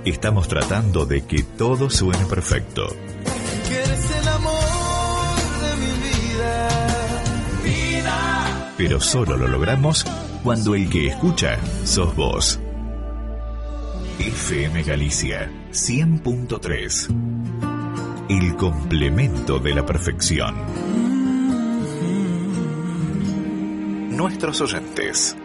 Estamos tratando de que todo suene perfecto. Que eres el amor de mi vida. Pero solo lo logramos cuando el que escucha sos vos. FM Galicia 100.3. El complemento de la perfección. Nuestros oyentes.